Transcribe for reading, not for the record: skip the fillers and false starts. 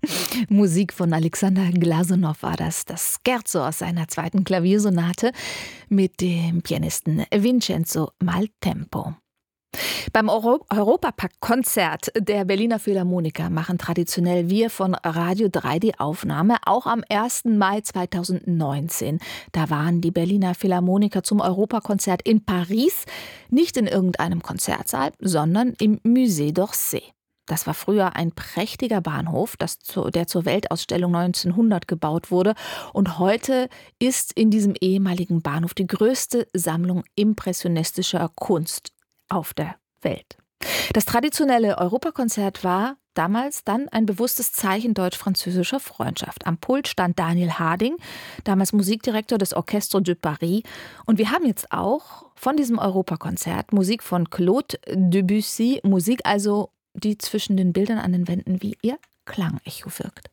Musik von Alexander Glasunow war das Scherzo aus seiner zweiten Klaviersonate mit dem Pianisten Vincenzo Maltempo. Beim Europapark-Konzert der Berliner Philharmoniker machen traditionell wir von Radio 3 die Aufnahme, auch am 1. Mai 2019. Da waren die Berliner Philharmoniker zum Europakonzert in Paris, nicht in irgendeinem Konzertsaal, sondern im Musée d'Orsay. Das war früher ein prächtiger Bahnhof, der zur Weltausstellung 1900 gebaut wurde. Und heute ist in diesem ehemaligen Bahnhof die größte Sammlung impressionistischer Kunst auf der Welt. Das traditionelle Europakonzert war damals dann ein bewusstes Zeichen deutsch-französischer Freundschaft. Am Pult stand Daniel Harding, damals Musikdirektor des Orchestre de Paris. Und wir haben jetzt auch von diesem Europakonzert Musik von Claude Debussy, Musik also, die zwischen den Bildern an den Wänden wie ihr Klangecho wirkt.